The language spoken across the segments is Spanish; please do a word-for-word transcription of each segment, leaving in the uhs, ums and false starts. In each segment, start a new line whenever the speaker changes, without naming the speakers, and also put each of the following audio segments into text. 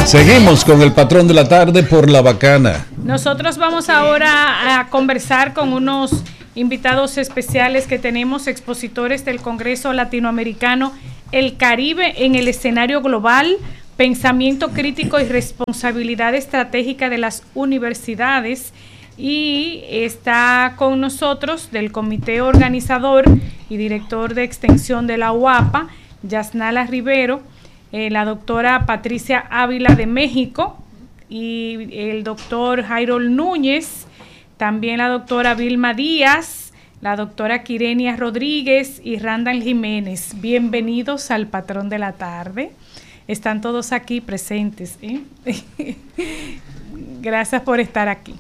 Seguimos con el patrón de la tarde por La Bacana.
Nosotros vamos ahora a conversar con unos invitados especiales que tenemos, expositores del Congreso Latinoamericano El Caribe en el escenario global, pensamiento crítico y responsabilidad estratégica de las universidades. Y está con nosotros del comité organizador y director de extensión de la U A P A, Yasnala Rivero, eh, la doctora Patricia Ávila de México y el doctor Jairo Núñez, también la doctora Vilma Díaz, la doctora Quirenia Rodríguez y Randall Jiménez. Bienvenidos al Patrón de la Tarde. Están todos aquí presentes, ¿eh? Gracias por estar aquí.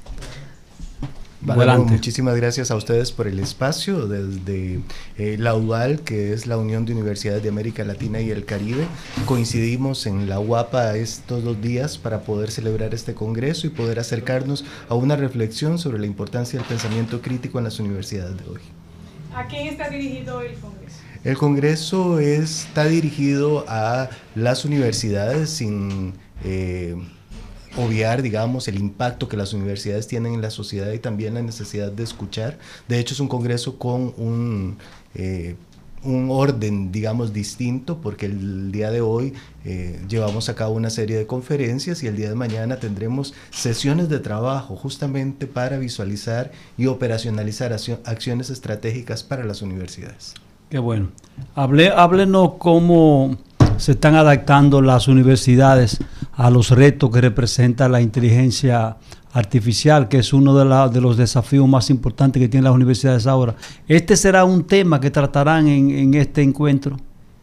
Bueno, muchísimas gracias a ustedes por el espacio desde eh, la U A L, que es la Unión de Universidades de América Latina y el Caribe. Coincidimos en la U A P A estos dos días para poder celebrar este congreso y poder acercarnos a una reflexión sobre la importancia del pensamiento crítico en las universidades de hoy.
¿A quién está dirigido el congreso?
El congreso está dirigido a las universidades sin Eh, obviar, digamos, el impacto que las universidades tienen en la sociedad y también la necesidad de escuchar. De hecho, es un congreso con un, eh, un orden, digamos, distinto, porque el día de hoy eh, llevamos a cabo una serie de conferencias y el día de mañana tendremos sesiones de trabajo justamente para visualizar y operacionalizar acciones estratégicas para las universidades.
Qué bueno. Hable, háblenos cómo se están adaptando las universidades a los retos que representa la inteligencia artificial, que es uno de, la, de los desafíos más importantes que tienen las universidades ahora. ¿Este será un tema que tratarán en, en este encuentro?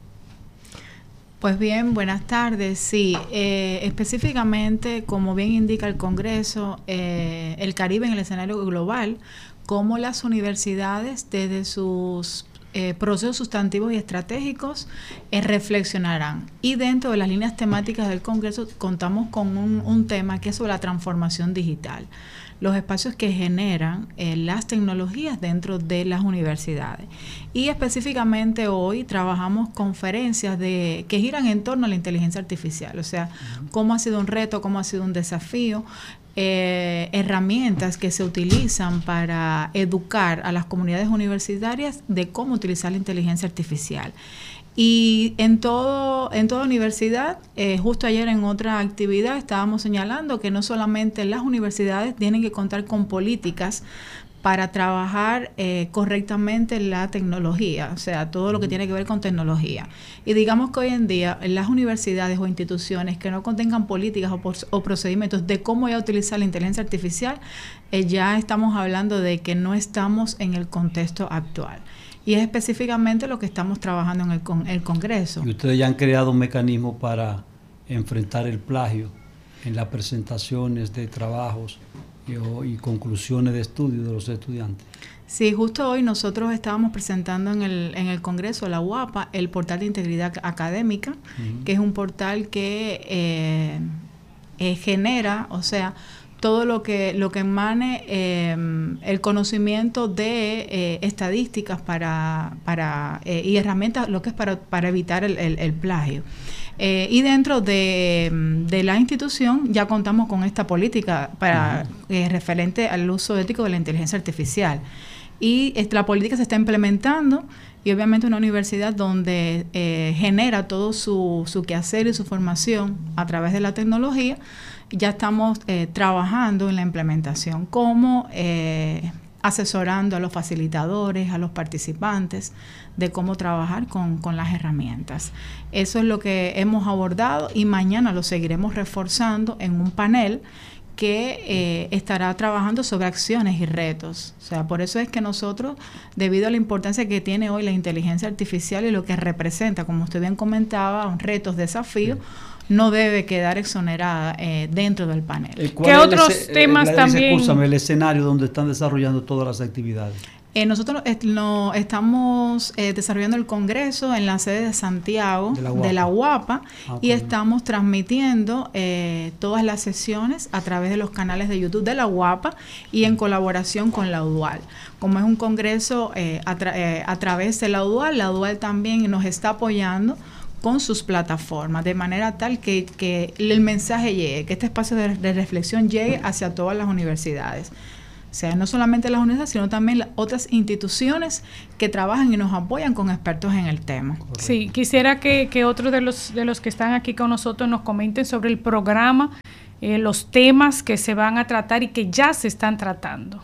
Pues bien, buenas tardes. Sí, eh, específicamente, como bien indica el Congreso, eh, el Caribe en el escenario global, cómo las universidades desde sus Eh, procesos sustantivos y estratégicos eh, reflexionarán. Y dentro de las líneas temáticas del Congreso contamos con un, un tema que es sobre la transformación digital, los espacios que generan eh, las tecnologías dentro de las universidades. Y específicamente hoy trabajamos conferencias de que giran en torno a la inteligencia artificial, o sea, cómo ha sido un reto, cómo ha sido un desafío, Eh, herramientas que se utilizan para educar a las comunidades universitarias de cómo utilizar la inteligencia artificial. Y en todo en toda universidad, eh, justo ayer en otra actividad estábamos señalando que no solamente las universidades tienen que contar con políticas para trabajar eh, correctamente la tecnología, o sea, todo lo que tiene que ver con tecnología. Y digamos que hoy en día las universidades o instituciones que no contengan políticas o, o procedimientos de cómo ya utilizar la inteligencia artificial, eh, ya estamos hablando de que no estamos en el contexto actual. Y es específicamente lo que estamos trabajando en el, con, el Congreso.
Y ustedes ya han creado un mecanismo para enfrentar el plagio en las presentaciones de trabajos y conclusiones de estudio de los estudiantes.
Sí, justo hoy nosotros estábamos presentando en el, en el Congreso, la U A P A, el portal de integridad académica, uh-huh. que es un portal que eh, eh, genera, o sea, todo lo que lo que emane eh, el conocimiento de eh, estadísticas para para eh, y herramientas, lo que es para, para evitar el, el, el plagio. Eh, y dentro de, de la institución ya contamos con esta política para uh-huh. eh, referente al uso ético de la inteligencia artificial. Y esta, la política se está implementando y obviamente una universidad donde eh, genera todo su, su quehacer y su formación a través de la tecnología, ya estamos eh, trabajando en la implementación como eh, asesorando a los facilitadores, a los participantes de cómo trabajar con, con las herramientas. Eso es lo que hemos abordado y mañana lo seguiremos reforzando en un panel que eh, estará trabajando sobre acciones y retos. O sea, por eso es que nosotros, debido a la importancia que tiene hoy la inteligencia artificial y lo que representa, como usted bien comentaba, retos, desafíos, no debe quedar exonerada eh, dentro del panel.
¿Qué otros ese, temas
eh,
también?
Escúchame, el escenario donde están desarrollando todas las actividades.
Eh, nosotros est no, estamos eh, desarrollando el Congreso en la sede de Santiago, de la U A P A, de la U A P A ah, y estamos transmitiendo eh, todas las sesiones a través de los canales de YouTube de la U A P A y en colaboración con la U A L. Como es un congreso eh, a, tra eh, a través de la U A L, la U A L también nos está apoyando con sus plataformas, de manera tal que, que el mensaje llegue, que este espacio de, de reflexión llegue hacia todas las universidades. O sea, no solamente las universidades, sino también las otras instituciones que trabajan y nos apoyan con expertos en el tema.
Correcto. Sí, quisiera que, que otros de los, de los que están aquí con nosotros nos comenten sobre el programa, eh, los temas que se van a tratar y que ya se están tratando.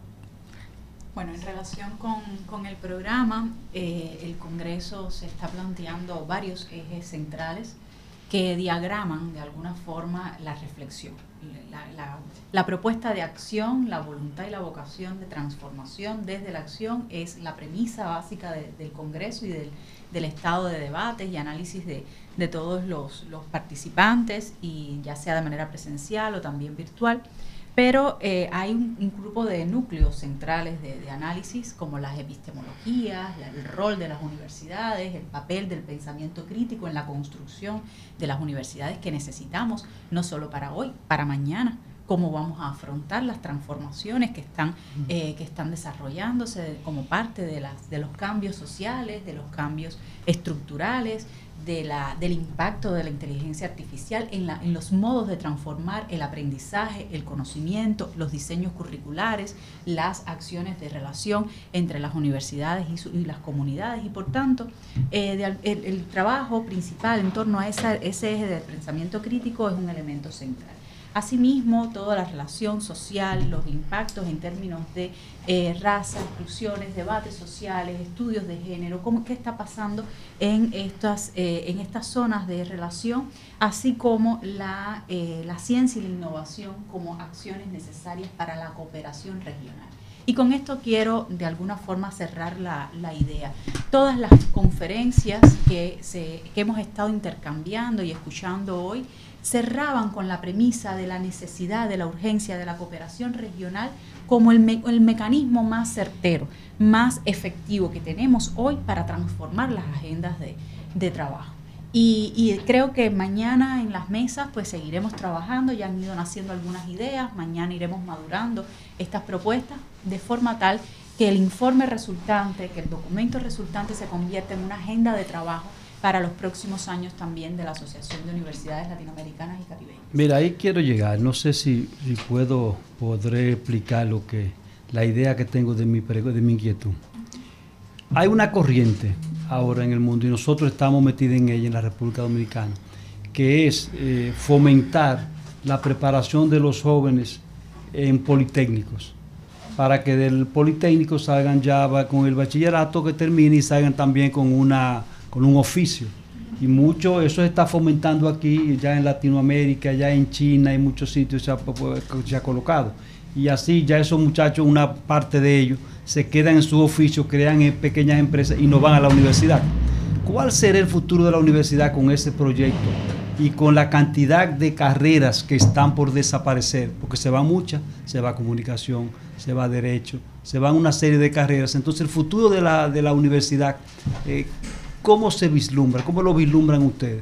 Bueno, en relación con, con el programa, eh, el Congreso se está planteando varios ejes centrales que diagraman de alguna forma la reflexión, la, la, la propuesta de acción, la voluntad y la vocación de transformación desde la acción es la premisa básica de, del Congreso y del, del estado de debates y análisis de, de todos los, los participantes, y ya sea de manera presencial o también virtual. Pero eh, hay un, un grupo de núcleos centrales de, de análisis, como las epistemologías, la, el rol de las universidades, el papel del pensamiento crítico en la construcción de las universidades que necesitamos, no solo para hoy, para mañana, cómo vamos a afrontar las transformaciones que están, eh, que están desarrollándose como parte de, las, de los cambios sociales, de los cambios estructurales, de la, del impacto de la inteligencia artificial en, la, en los modos de transformar el aprendizaje, el conocimiento, los diseños curriculares, las acciones de relación entre las universidades y, su, y las comunidades, y por tanto eh, de, el, el trabajo principal en torno a esa, ese eje del pensamiento crítico es un elemento central. Asimismo, toda la relación social, los impactos en términos de eh, raza, exclusiones, debates sociales, estudios de género, cómo, qué está pasando en estas, eh, en estas zonas de relación, así como la, eh, la ciencia y la innovación como acciones necesarias para la cooperación regional. Y con esto quiero de alguna forma cerrar la, la idea. Todas las conferencias que, se, que hemos estado intercambiando y escuchando hoy cerraban con la premisa de la necesidad, de la urgencia de la cooperación regional como el, me, el mecanismo más certero, más efectivo que tenemos hoy para transformar las agendas de, de trabajo. Y, y creo que mañana en las mesas pues seguiremos trabajando, ya han ido naciendo algunas ideas, mañana iremos madurando estas propuestas de forma tal que el informe resultante, que el documento resultante se convierta en una agenda de trabajo para los próximos años también de la Asociación de Universidades Latinoamericanas y Caribeñas.
Mira, ahí quiero llegar, no sé si, si puedo, podré explicar lo que, la idea que tengo de mi, de mi inquietud. Hay una corriente ahora en el mundo, y nosotros estamos metidos en ella en la República Dominicana, que es eh, fomentar la preparación de los jóvenes en politécnicos, para que del politécnico salgan ya con el bachillerato que termine y salgan también con una con un oficio. Y mucho eso se está fomentando aquí, ya en Latinoamérica, ya en China, en muchos sitios se ha, se ha colocado. Y así ya esos muchachos, una parte de ellos, se quedan en su oficio, crean en pequeñas empresas y no van a la universidad. ¿Cuál será el futuro de la universidad con ese proyecto y con la cantidad de carreras que están por desaparecer? Porque se va mucha, se va comunicación, se va derecho, se van una serie de carreras. Entonces el futuro de la, de la universidad, eh, ¿cómo se vislumbra? ¿Cómo lo vislumbran ustedes?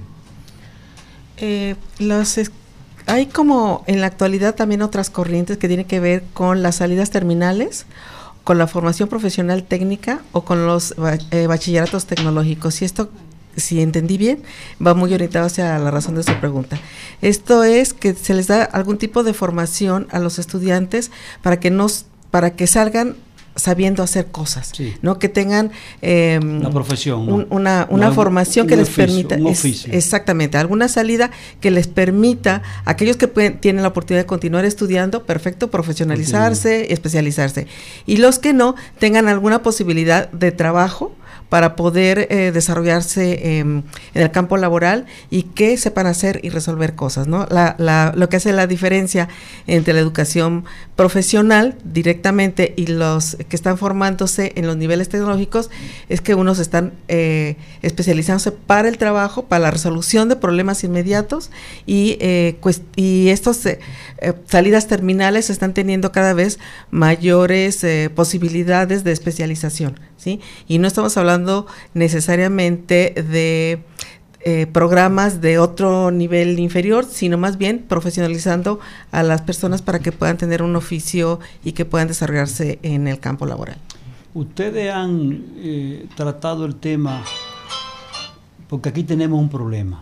Eh, los es, hay como en la actualidad también otras corrientes que tienen que ver con las salidas terminales, con la formación profesional técnica o con los eh, bachilleratos tecnológicos. Y esto, si entendí bien, va muy orientado hacia la razón de su pregunta. Esto es que se les da algún tipo de formación a los estudiantes para que nos, para que salgan sabiendo hacer cosas, sí, ¿no? Que tengan eh,
una profesión, ¿no?
un, una, una no, formación un, que un les oficio, permita,
un
es,
oficio.
Exactamente, alguna salida que les permita, a aquellos que pueden, tienen la oportunidad de continuar estudiando, perfecto, profesionalizarse, Continúa. especializarse, y los que no, tengan alguna posibilidad de trabajo para poder eh, desarrollarse eh, en el campo laboral y que sepan hacer y resolver cosas, ¿no? La, la, lo que hace la diferencia entre la educación profesional directamente y los que están formándose en los niveles tecnológicos es que unos están eh, especializándose para el trabajo, para la resolución de problemas inmediatos y, eh, cuest- y estos eh, eh, salidas terminales están teniendo cada vez mayores eh, posibilidades de especialización, ¿sí? Y no estamos hablando necesariamente de eh, programas de otro nivel inferior, sino más bien profesionalizando a las personas para que puedan tener un oficio y que puedan desarrollarse en el campo laboral.
Ustedes han eh, tratado el tema porque aquí tenemos un problema.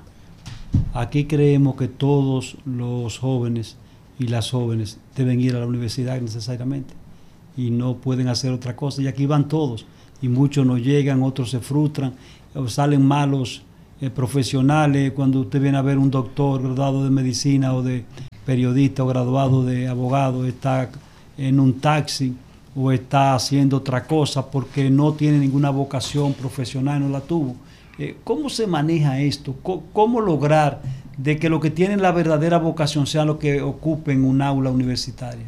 Aquí creemos que todos los jóvenes y las jóvenes deben ir a la universidad necesariamente y no pueden hacer otra cosa, y aquí van todos y muchos no llegan, otros se frustran, o salen malos eh, profesionales. Cuando usted viene a ver un doctor graduado de medicina o de periodista o graduado de abogado, está en un taxi o está haciendo otra cosa porque no tiene ninguna vocación profesional, no la tuvo. Eh, ¿Cómo se maneja esto? ¿Cómo, ¿Cómo lograr de que los que tienen la verdadera vocación sean los que ocupen un aula universitaria?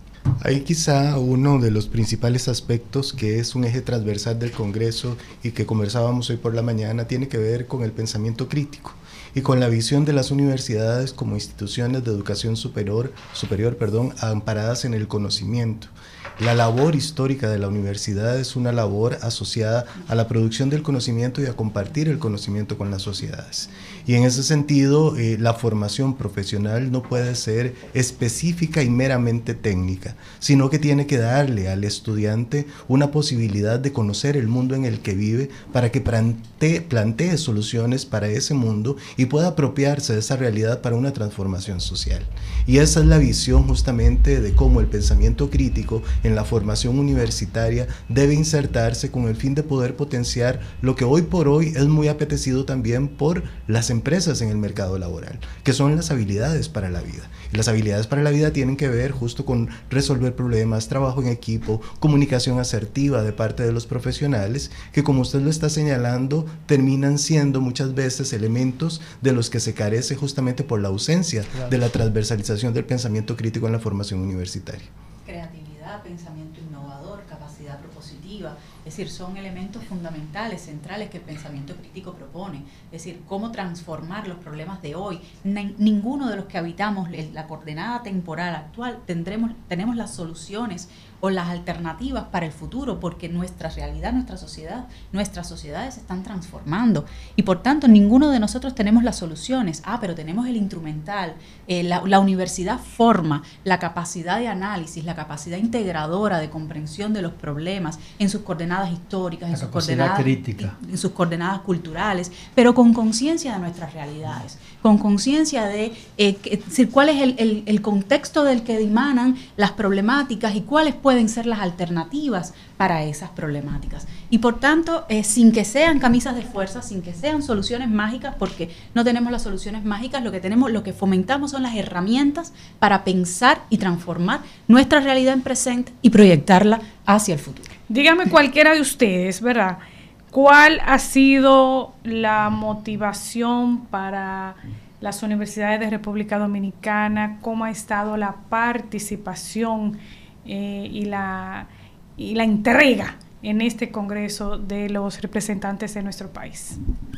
Ahí quizá uno de los principales aspectos, que es un eje transversal del Congreso y que conversábamos hoy por la mañana, tiene que ver con el pensamiento crítico y con la visión de las universidades como instituciones de educación superior, superior perdón, amparadas en el conocimiento. La labor histórica de la universidad es una labor asociada a la producción del conocimiento y a compartir el conocimiento con las sociedades. Y en ese sentido, eh, la formación profesional no puede ser específica y meramente técnica, sino que tiene que darle al estudiante una posibilidad de conocer el mundo en el que vive para que plantee, plantee soluciones para ese mundo y pueda apropiarse de esa realidad para una transformación social. Y esa es la visión justamente de cómo el pensamiento crítico en la formación universitaria debe insertarse con el fin de poder potenciar lo que hoy por hoy es muy apetecido también por las empresas en el mercado laboral, que son las habilidades para la vida. Y las habilidades para la vida tienen que ver justo con resolver problemas, trabajo en equipo, comunicación asertiva de parte de los profesionales, que como usted lo está señalando, terminan siendo muchas veces elementos de los que se carece justamente por la ausencia claro. de la transversalización del pensamiento crítico en la formación universitaria.
Creatividad, pensamiento innovador, capacidad propositiva, es decir, son elementos fundamentales, centrales que el pensamiento crítico propone, es decir, cómo transformar los problemas de hoy. N- ninguno de los que habitamos la coordenada temporal actual tendremos, tenemos las soluciones o las alternativas para el futuro, porque nuestra realidad, nuestra sociedad, nuestras sociedades se están transformando y por tanto ninguno de nosotros tenemos las soluciones. Ah, pero tenemos el instrumental, eh, la, la universidad forma la capacidad de análisis, la capacidad integradora de comprensión de los problemas en sus coordenadas históricas, en sus coordenadas crítica, en sus coordenadas culturales, pero con conciencia de nuestras realidades, con conciencia de eh, que, decir, cuál es el, el, el contexto del que dimanan las problemáticas y cuáles pueden ser las alternativas para esas problemáticas. Y por tanto, eh, sin que sean camisas de fuerza, sin que sean soluciones mágicas, porque no tenemos las soluciones mágicas, lo que tenemos, lo que fomentamos son las herramientas para pensar y transformar nuestra realidad en presente y proyectarla hacia el futuro.
Dígame cualquiera de ustedes, ¿verdad? ¿Cuál ha sido la motivación para las universidades de República Dominicana? ¿Cómo ha estado la participación eh, y la y la entrega en este Congreso de los representantes de nuestro país?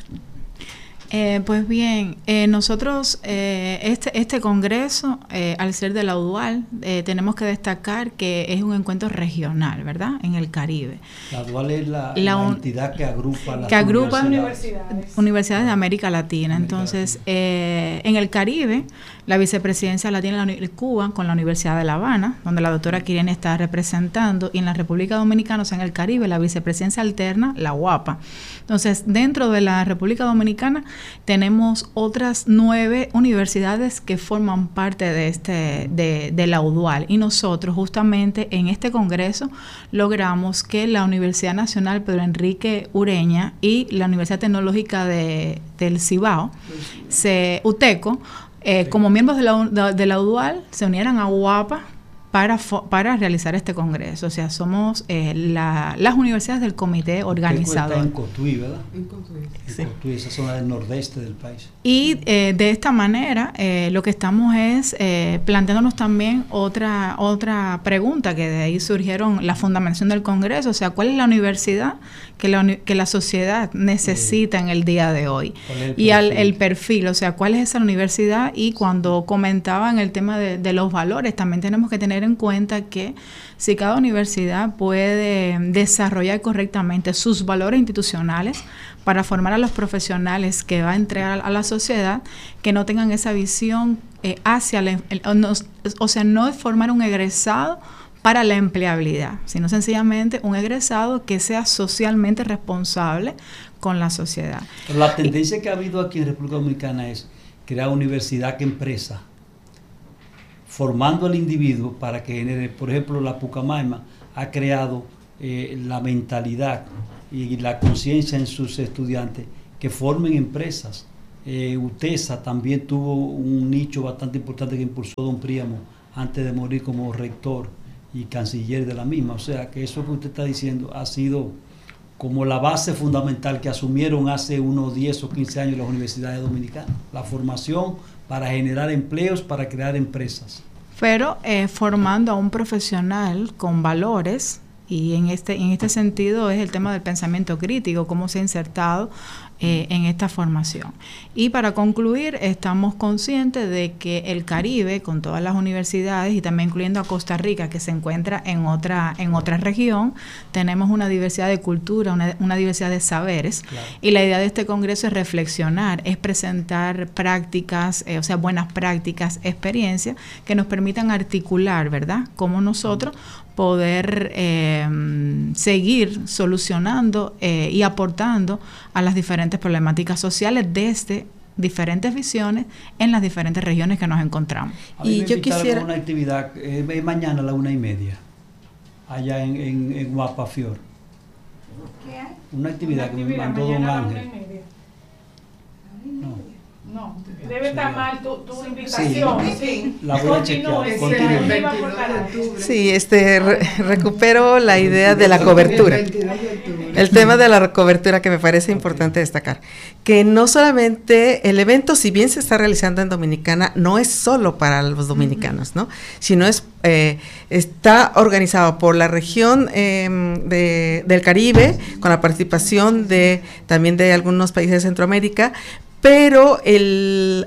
Eh, pues bien, eh, nosotros, eh, este, este Congreso, eh, al ser de la U D U A L, eh, tenemos que destacar que es un encuentro regional, ¿verdad?, en el Caribe.
La U D U A L es la,
la,
la entidad que agrupa las
que agrupa
universidades.
universidades, universidades de América Latina. América Entonces, Latina. Eh, en el Caribe, la vicepresidencia la tiene la, Cuba con la Universidad de La Habana, donde la doctora Kirene está representando, y en la República Dominicana, o sea, en el Caribe, la vicepresidencia alterna, la U A P A. Entonces, dentro de la República Dominicana, tenemos otras nueve universidades que forman parte de este de, de la U D U A L, y nosotros justamente en este congreso logramos que la Universidad Nacional Pedro Enrique Ureña y la Universidad Tecnológica de, del Cibao, se, UTECO, eh, como miembros de la, de la U D U A L, se unieran a U A P A para, para realizar este congreso. O sea, somos eh, la, las universidades del comité organizador.
Está en Cotuí, ¿verdad?
En Cotuí.
Sí. Cotuí, esa zona del nordeste del país.
Y eh, de esta manera, eh, lo que estamos es eh, planteándonos también otra, otra pregunta, que de ahí surgieron la fundamentación del congreso. O sea, ¿cuál es la universidad que la, que la sociedad necesita en el día de hoy? Y al, el perfil, o sea, ¿cuál es esa universidad? Y cuando comentaban el tema de, de los valores, también tenemos que tener en cuenta que si cada universidad puede desarrollar correctamente sus valores institucionales para formar a los profesionales que va a entregar a la sociedad, que no tengan esa visión eh, hacia la, el, no, o sea, no es formar un egresado para la empleabilidad, sino sencillamente un egresado que sea socialmente responsable con la sociedad.
Pero la tendencia que ha habido aquí en República Dominicana es crear universidad que empresa, formando al individuo para que genere, por ejemplo, la Pucamaima ha creado eh, la mentalidad y la conciencia en sus estudiantes que formen empresas. Eh, UTESA también tuvo un nicho bastante importante que impulsó don Príamo antes de morir como rector y canciller de la misma. O sea que eso que usted está diciendo ha sido como la base fundamental que asumieron hace unos diez o quince años las universidades dominicanas, la formación para generar empleos, para crear empresas.
Pero eh, formando a un profesional con valores, y en este, en este sentido es el tema del pensamiento crítico, cómo se ha insertado eh, en esta formación. Y para concluir, estamos conscientes de que el Caribe, con todas las universidades, y también incluyendo a Costa Rica, que se encuentra en otra, en otra región, tenemos una diversidad de cultura, una, una diversidad de saberes. Claro. Y la idea de este congreso es reflexionar, es presentar prácticas, eh, o sea, buenas prácticas, experiencias, que nos permitan articular, ¿verdad?, cómo nosotros poder eh, seguir solucionando eh, y aportando a las diferentes problemáticas sociales desde diferentes visiones en las diferentes regiones que nos encontramos.
A y yo quisiera una actividad eh, mañana a la una y media allá en, en, en Guapafior.
¿Qué hay?
Una actividad,
una actividad
que me mandó don Ángel.
No. No, debe estar mal tu, tu invitación.
Sí, sí. La voy a chequear.
Sí, este, re, recupero la idea de la cobertura. El tema de la cobertura que me parece importante destacar. Que no solamente el evento, si bien se está realizando en Dominicana, no es solo para los dominicanos, ¿no? Sino es eh, está organizado por la región eh, de, del Caribe, con la participación de también de algunos países de Centroamérica, pero el,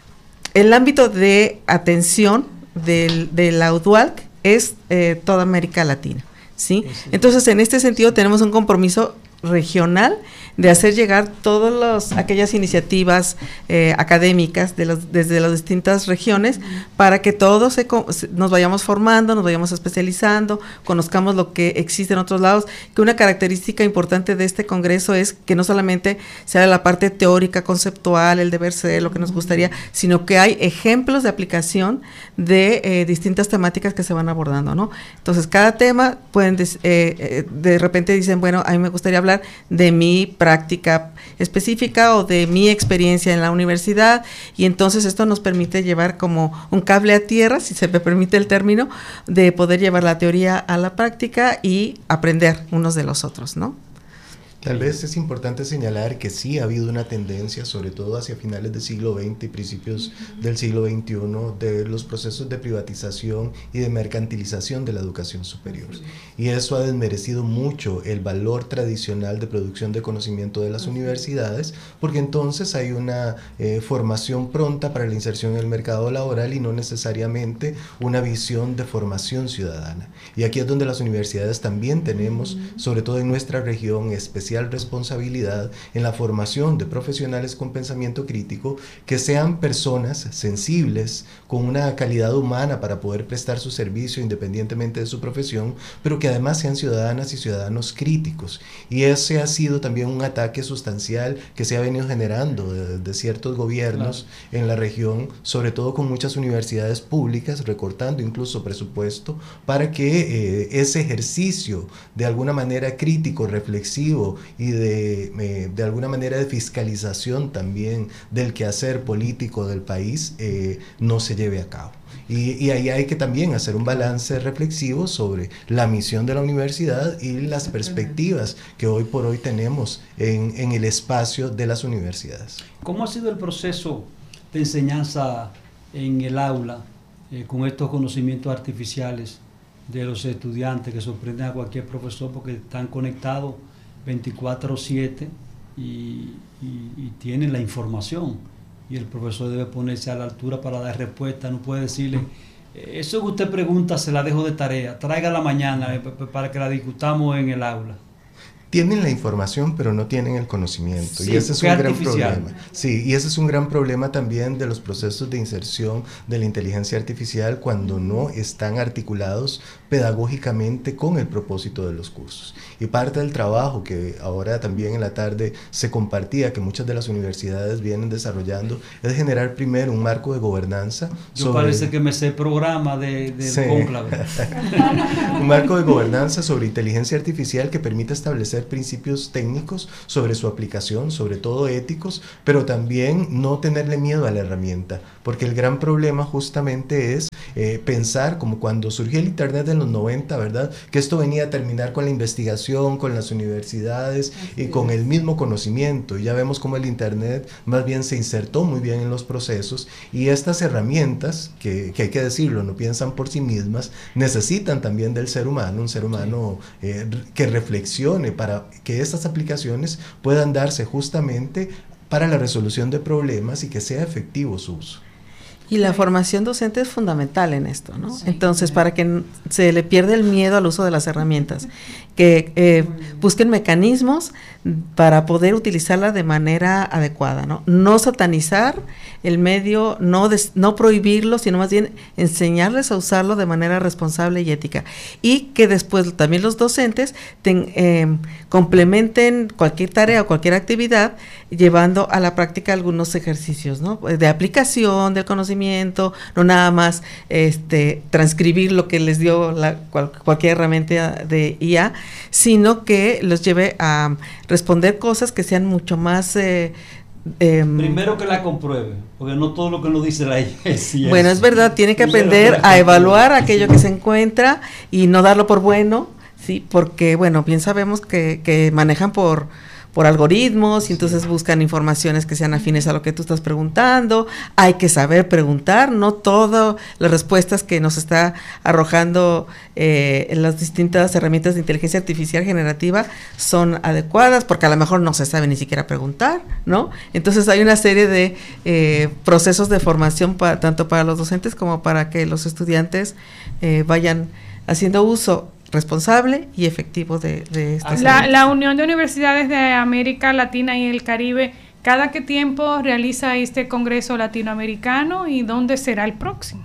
el ámbito de atención del, de la U D U A L C es eh, toda América Latina, ¿sí? Sí. Entonces, en este sentido, tenemos un compromiso regional de hacer llegar todas aquellas iniciativas eh, académicas de los, desde las distintas regiones, uh-huh, para que todos se, nos vayamos formando, nos vayamos especializando, conozcamos lo que existe en otros lados, que una característica importante de este congreso es que no solamente sea la parte teórica, conceptual, el deber ser, lo que nos gustaría, sino que hay ejemplos de aplicación de eh, distintas temáticas que se van abordando, ¿no? Entonces, cada tema, pueden eh, eh, de repente dicen, bueno, a mí me gustaría hablar de mi práctica específica o de mi experiencia en la universidad, y entonces esto nos permite llevar como un cable a tierra, si se me permite el término, de poder llevar la teoría a la práctica y aprender unos de los otros, ¿no?
Tal vez es importante señalar que sí ha habido una tendencia, sobre todo hacia finales del siglo veinte y principios del siglo veintiuno, de los procesos de privatización y de mercantilización de la educación superior. Y eso ha desmerecido mucho el valor tradicional de producción de conocimiento de las universidades, porque entonces hay una eh, formación pronta para la inserción en el mercado laboral y no necesariamente una visión de formación ciudadana. Y aquí es donde las universidades también tenemos, sobre todo en nuestra región, especial responsabilidad en la formación de profesionales con pensamiento crítico, que sean personas sensibles, con una calidad humana para poder prestar su servicio independientemente de su profesión, pero que además sean ciudadanas y ciudadanos críticos. Y ese ha sido también un ataque sustancial que se ha venido generando de, de ciertos gobiernos, claro, en la región, sobre todo con muchas universidades públicas, recortando incluso presupuesto para que eh, ese ejercicio de alguna manera crítico, reflexivo y de, eh, de alguna manera de fiscalización también del quehacer político del país eh, no se lleve a cabo. Y, y ahí hay que también hacer un balance reflexivo sobre la misión de la universidad y las perspectivas que hoy por hoy tenemos en, en el espacio de las universidades.
¿Cómo ha sido el proceso de enseñanza en el aula eh, con estos conocimientos artificiales de los estudiantes que sorprenden a cualquier profesor porque están conectados veinticuatro siete y, y, y tienen la información, y el profesor debe ponerse a la altura para dar respuesta? No puede decirle, eso que usted pregunta se la dejo de tarea, tráigala mañana para que la discutamos en el aula.
tienen la información pero no tienen el conocimiento,
sí,
y ese es un gran
artificial.
problema. Sí, y ese es un gran problema también de los procesos de inserción de la inteligencia artificial cuando no están articulados pedagógicamente con el propósito de los cursos. Y parte del trabajo que ahora también en la tarde se compartía, que muchas de las universidades vienen desarrollando, es generar primero un marco de gobernanza.
Yo
sobre,
parece que me sé el programa de, del
sí.
cónclave.
Un marco de gobernanza sobre inteligencia artificial que permita establecer principios técnicos sobre su aplicación, sobre todo éticos, pero también no tenerle miedo a la herramienta, porque el gran problema justamente es eh, pensar como cuando surgió el Internet en los noventa, ¿verdad? Que esto venía a terminar con la investigación, con las universidades y
Así
con
es.
el mismo conocimiento. Y ya vemos cómo el Internet más bien se insertó muy bien en los procesos, y estas herramientas, que, que hay que decirlo, no piensan por sí mismas, necesitan también del ser humano, un ser humano eh, que reflexione para que estas aplicaciones puedan darse justamente para la resolución de problemas y que sea efectivo su uso.
Y la formación docente es fundamental en esto, ¿no?
Sí.
Entonces, para que n- se le pierda el miedo al uso de las herramientas, que eh, busquen mecanismos para poder utilizarla de manera adecuada, ¿no? No satanizar el medio, no, des- no prohibirlo, sino más bien enseñarles a usarlo de manera responsable y ética. Y que después también los docentes ten- eh, complementen cualquier tarea o cualquier actividad llevando a la práctica algunos ejercicios, ¿no? De aplicación del conocimiento, no nada más este transcribir lo que les dio la, cual, cualquier herramienta de I A, sino que los lleve a responder cosas que sean mucho más eh, eh,
Primero que la compruebe, porque no todo lo que nos dice la I A es cierto.
bueno, es verdad, tiene que
Primero
aprender
que la
a evaluar
compruebe.
aquello que se encuentra y no darlo por bueno, sí, porque bueno, bien sabemos que, que manejan por por algoritmos, y entonces buscan informaciones que sean afines a lo que tú estás preguntando. Hay que saber preguntar, no todas las respuestas que nos está arrojando eh, en las distintas herramientas de inteligencia artificial generativa son adecuadas, porque a lo mejor no se sabe ni siquiera preguntar, ¿no? Entonces hay una serie de eh, procesos de formación pa, tanto para los docentes como para que los estudiantes eh, vayan haciendo uso responsable y efectivo de, de estas
La,
herramientas.
la Unión de Universidades de América Latina y el Caribe, ¿cada qué tiempo realiza este Congreso Latinoamericano y dónde será el próximo?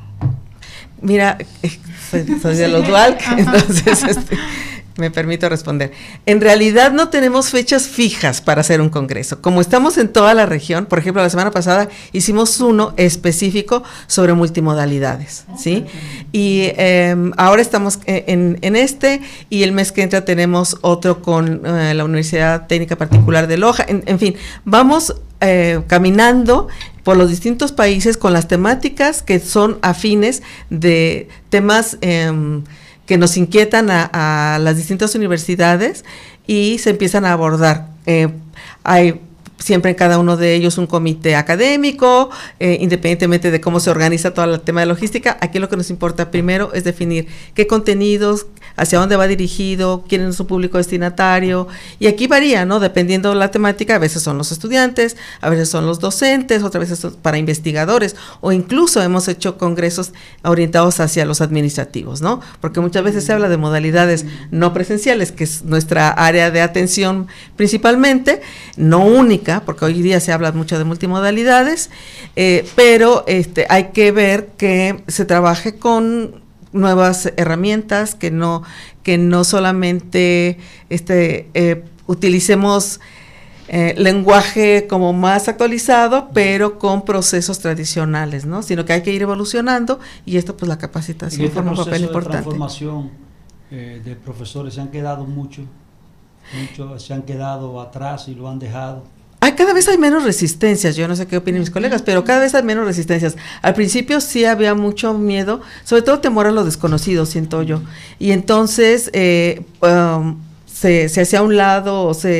Mira, eh, soy, soy de los Dual, entonces este, me permito responder. En realidad no tenemos fechas fijas para hacer un congreso. Como estamos en toda la región, por ejemplo, la semana pasada hicimos uno específico sobre multimodalidades, ¿sí? Y eh, ahora estamos en, en este, y el mes que entra tenemos otro con eh, la Universidad Técnica Particular de Loja. En, en fin, vamos eh, caminando por los distintos países con las temáticas que son afines de temas eh, que nos inquietan a, a las distintas universidades, y se empiezan a abordar. Eh, hay siempre en cada uno de ellos un comité académico, eh, independientemente de cómo se organiza todo el tema de logística. Aquí lo que nos importa primero es definir qué contenidos, hacia dónde va dirigido, quién es su público destinatario, y aquí varía, ¿no? Dependiendo de la temática, a veces son los estudiantes, a veces son los docentes, otras veces son para investigadores, o incluso hemos hecho congresos orientados hacia los administrativos, ¿no? Porque muchas veces se habla de modalidades no presenciales, que es nuestra área de atención principalmente, no única, porque hoy día se habla mucho de multimodalidades, eh, pero este, hay que ver que se trabaje con nuevas herramientas, que no, que no solamente este, eh, utilicemos eh, lenguaje como más actualizado, pero con procesos tradicionales, ¿no? Sino que hay que ir evolucionando, y esto pues la capacitación
en este
forma un papel
proceso de
importante.
transformación eh, de profesores se han quedado muchos, muchos se han quedado atrás y lo han dejado.
Ay, cada vez hay menos resistencias, yo no sé qué opinan mis colegas, pero cada vez hay menos resistencias. Al principio sí había mucho miedo, sobre todo temor a lo desconocido, siento yo. Y entonces eh, um, se, se hacía a un lado, o se,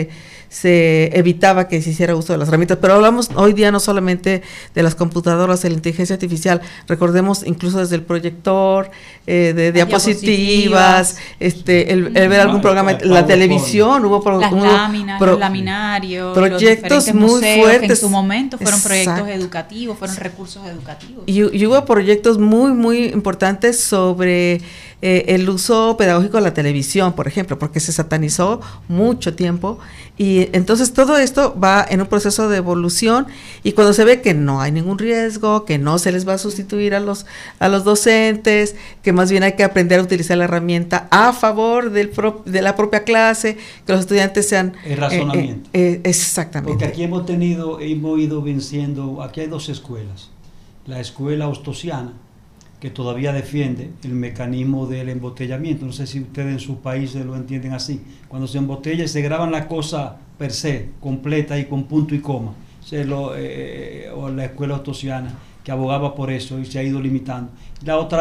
se evitaba que se hiciera uso de las herramientas. Pero hablamos hoy día no solamente de las computadoras, de la inteligencia artificial, recordemos incluso desde el proyector, eh, de diapositivas, este, el, el ver algún programa, la televisión, hubo, pro,
las
hubo
láminas,
pro,
los laminarios,
proyectos
los
muy
museos,
fuertes.
que en su momento fueron
Exacto.
proyectos educativos, fueron recursos educativos.
Y, y hubo proyectos muy, muy importantes sobre eh, el uso pedagógico de la televisión, por ejemplo, porque se satanizó mucho tiempo. Y entonces todo esto va en un proceso de evolución, y cuando se ve que no hay ningún riesgo, que no se les va a sustituir a los, a los docentes, que más bien hay que aprender a utilizar la herramienta a favor del pro, de la propia clase, que los estudiantes sean...
El razonamiento.
Eh, eh, exactamente.
Porque aquí hemos tenido, hemos ido venciendo, aquí hay dos escuelas. La escuela ostosiana, que todavía defiende el mecanismo del embotellamiento. No sé si ustedes en sus países lo entienden así. Cuando se embotella y se graban la cosa per se, completa y con punto y coma. Se lo, eh, o la escuela ostosiana, que abogaba por eso y se ha ido limitando. La otra